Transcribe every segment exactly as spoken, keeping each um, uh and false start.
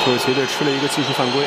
土耳其队吃了一个技术犯规。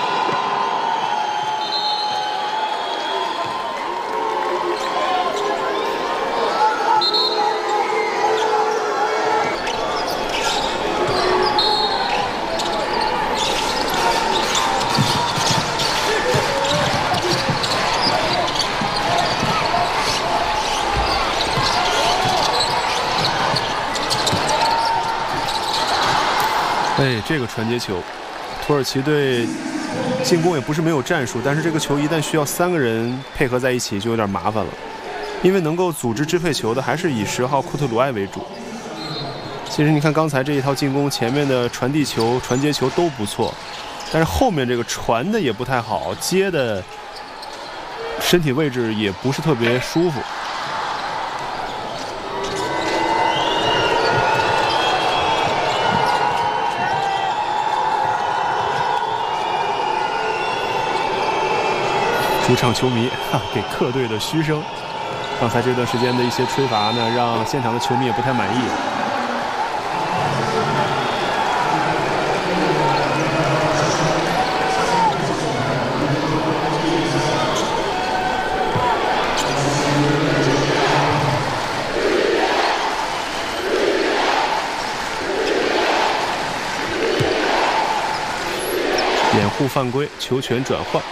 哎，这个传接球，土耳其队进攻也不是没有战术，但是这个球一旦需要三个人配合在一起，就有点麻烦了。因为能够组织支配球的还是以十号库特鲁埃为主。其实你看刚才这一套进攻，前面的传递球、传接球都不错，但是后面这个传的也不太好，接的身体位置也不是特别舒服。主场球迷哈给客队的嘘声，刚才这段时间的一些吹罚呢，让现场的球迷也不太满意。掩护犯规，球权转换。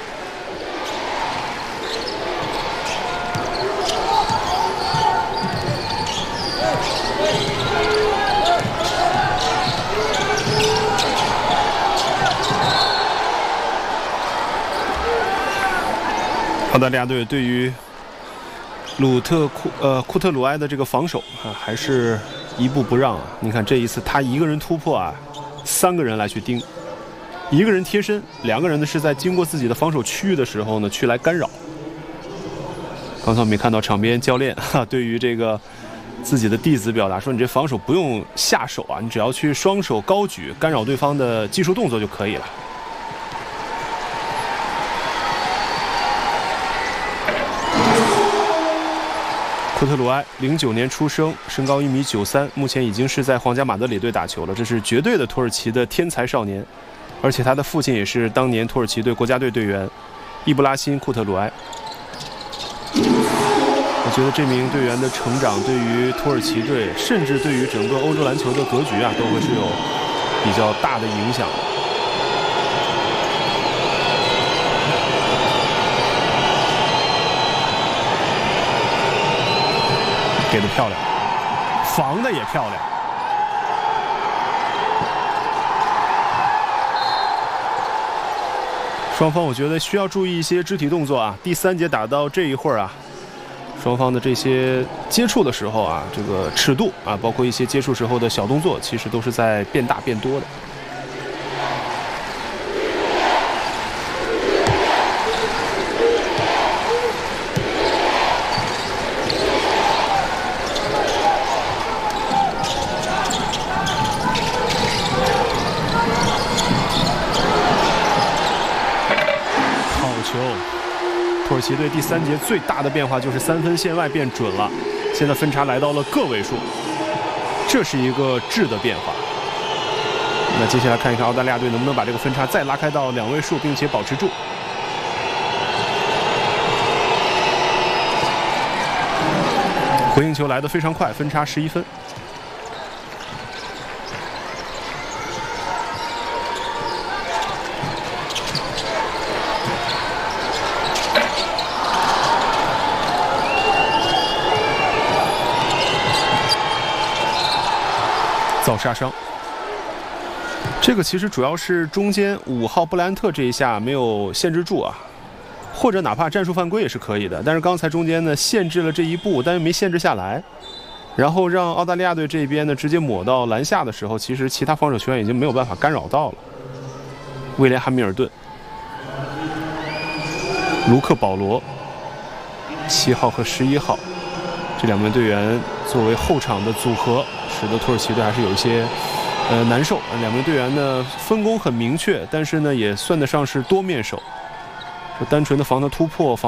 澳大利亚队对于鲁特库呃库特鲁埃的这个防守啊，还是一步不让啊。你看这一次他一个人突破啊，三个人来去盯，一个人贴身，两个人呢是在经过自己的防守区域的时候呢去来干扰。刚才我们也看到场边教练哈，对于这个自己的弟子表达说：“你这防守不用下手啊，你只要去双手高举干扰对方的技术动作就可以了。”库特鲁埃零九年出生，身高一米九三，目前已经是在皇家马德里队打球了。这是绝对的土耳其的天才少年，而且他的父亲也是当年土耳其队国家队队员伊布拉辛·库特鲁埃。我觉得这名队员的成长对于土耳其队，甚至对于整个欧洲篮球的格局啊，都会是有比较大的影响的。给的漂亮，防的也漂亮。双方我觉得需要注意一些肢体动作啊。第三节打到这一会儿啊，双方的这些接触的时候啊，这个尺度啊，包括一些接触时候的小动作，其实都是在变大变多的。土耳其队第三节最大的变化就是三分线外变准了，现在分差来到了个位数，这是一个质的变化。那接下来看一看澳大利亚队能不能把这个分差再拉开到两位数，并且保持住。回应球来得非常快，分差十一分。造杀伤，这个其实主要是中间五号布莱恩特这一下没有限制住啊，或者哪怕战术犯规也是可以的。但是刚才中间呢限制了这一步，但是没限制下来，然后让澳大利亚队这边呢直接抹到篮下的时候，其实其他防守球员已经没有办法干扰到了。威廉·汉密尔顿、卢克·保罗，七号和十一号这两名队员作为后场的组合，使得土耳其队还是有一些呃难受。两名队员呢分工很明确，但是呢也算得上是多面手，就单纯的防他突破防